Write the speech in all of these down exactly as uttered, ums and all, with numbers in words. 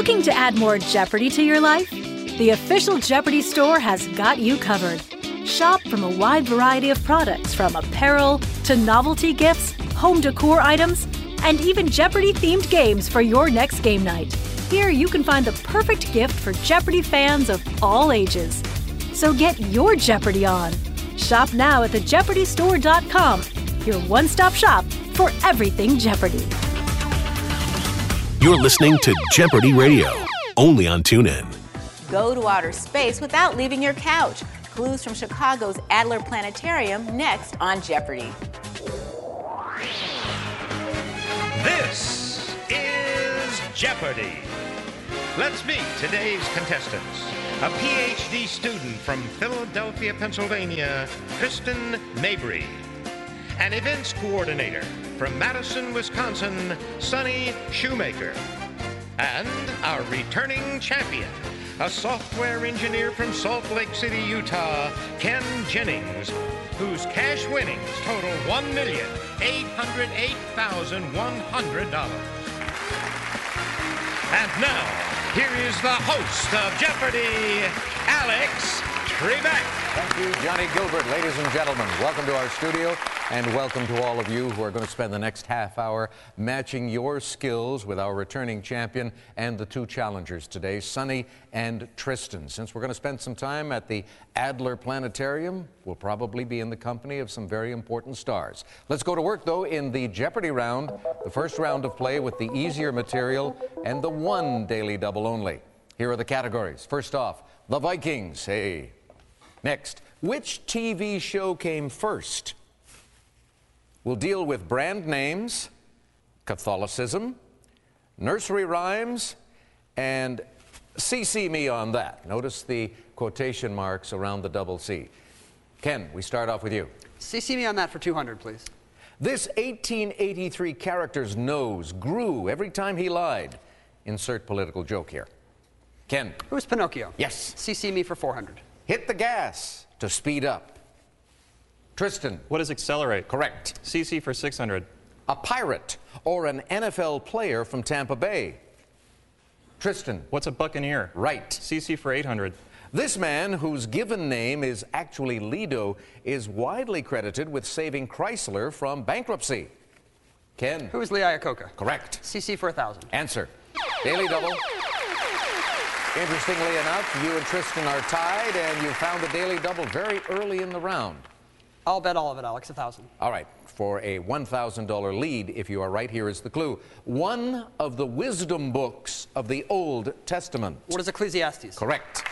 Looking to add more Jeopardy to your life? The official Jeopardy store has got you covered. Shop from a wide variety of products, from apparel to novelty gifts, home decor items, and even Jeopardy-themed games for your next game night. Here you can find the perfect gift for Jeopardy fans of all ages. So get your Jeopardy on. Shop now at the jeopardy store dot com, your one-stop shop for everything Jeopardy. You're listening to Jeopardy Radio, only on TuneIn. Go to outer space without leaving your couch. Clues from Chicago's Adler Planetarium next on Jeopardy. This is Jeopardy! Let's meet today's contestants. A P H D student from Philadelphia, Pennsylvania, Kristen Mabry. An events coordinator from Madison, Wisconsin, Sonny Shoemaker. And our returning champion, a software engineer from Salt Lake City, Utah, Ken Jennings, whose cash winnings total one million eight hundred eight thousand one hundred dollars. And now, here is the host of Jeopardy, Alex Trebek. Thank you, Johnny Gilbert. Ladies and gentlemen, welcome to our studio, and welcome to all of you who are going to spend the next half hour matching your skills with our returning champion and the two challengers today, Sonny and Tristan. Since we're going to spend some time at the Adler Planetarium, we'll probably be in the company of some very important stars. Let's go to work, though, in the Jeopardy round, the first round of play with the easier material and the one daily double only. Here are the categories. First off, the Vikings. Hey. Next, which T V show came first? We'll deal with brand names, Catholicism, nursery rhymes, and C C me on that. Notice the quotation marks around the double C. Ken, we start off with you. C C me on that for two hundred, please. This eighteen eighty-three character's nose grew every time he lied. Insert political joke here. Ken. Who was Pinocchio? Yes. C C me for four hundred. Hit the gas to speed up. Tristan. What is accelerate? Correct. C C for six hundred. A pirate or an N F L player from Tampa Bay. Tristan. What's a buccaneer? Right. C C for eight hundred. This man, whose given name is actually Lido, is widely credited with saving Chrysler from bankruptcy. Ken. Who is Lee Iacocca? Correct. C C for one thousand. Answer. Daily double. Interestingly enough, you and Tristan are tied, and you found the daily double very early in the round. I'll bet all of it, Alex, one thousand. All right, for a one thousand dollar lead, if you are right, here is the clue. One of the wisdom books of the Old Testament. What is Ecclesiastes? Correct.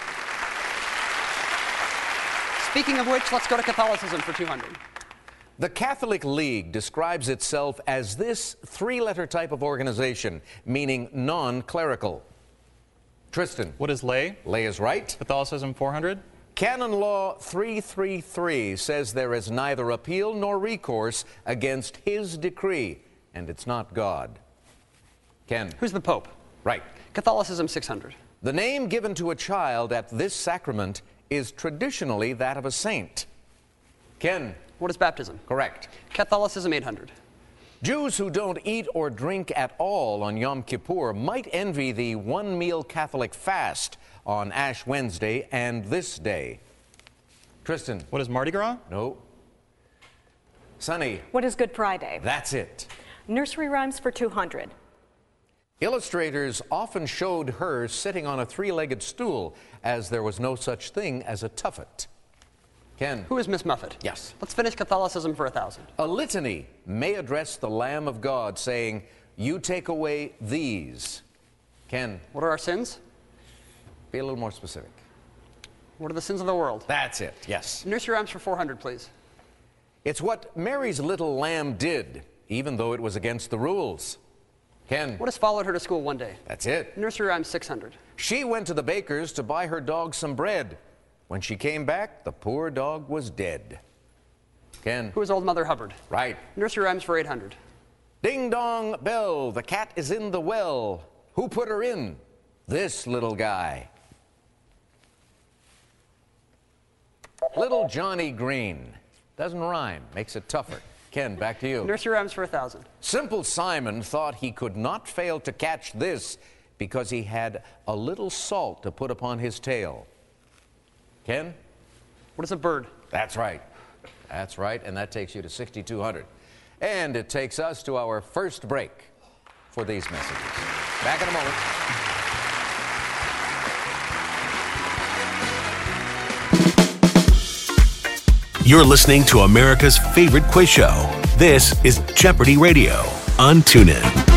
Speaking of which, let's go to Catholicism for two hundred. The Catholic League describes itself as this three-letter type of organization, meaning non-clerical. Tristan. What is lay? Lay is right. Catholicism four hundred. Canon Law three thirty-three says there is neither appeal nor recourse against his decree, and it's not God. Ken. Who's the Pope? Right. Catholicism six hundred. The name given to a child at this sacrament is traditionally that of a saint. Ken. What is baptism? Correct. Catholicism eight hundred. Jews who don't eat or drink at all on Yom Kippur might envy the one-meal Catholic fast on Ash Wednesday and this day. Tristan. What is Mardi Gras? No. Sonny. What is Good Friday? That's it. Nursery rhymes for two hundred. Illustrators often showed her sitting on a three-legged stool, as there was no such thing as a tuffet. Ken. Who is Miss Muffet? Yes. Let's finish Catholicism for one thousand. A litany may address the Lamb of God, saying, "You take away these." Ken. What are our sins? Be a little more specific. What are the sins of the world? That's it, yes. Nursery rhymes for four hundred, please. It's what Mary's little lamb did, even though it was against the rules. Ken. What has followed her to school one day? That's it. Nursery rhymes six hundred. She went to the baker's to buy her dog some bread. When she came back, the poor dog was dead. Ken. Who is Old Mother Hubbard? Right. Nursery rhymes for eight hundred. Ding dong bell, the cat is in the well. Who put her in? This little guy. Little Johnny Green. Doesn't rhyme, makes it tougher. Ken, back to you. Nursery rhymes for one thousand. Simple Simon thought he could not fail to catch this because he had a little salt to put upon his tail? Ken? What is a bird? That's right. That's right, and that takes you to sixty-two hundred. And it takes us to our first break for these messages. Back in a moment. You're listening to America's favorite quiz show. This is Jeopardy Radio on TuneIn.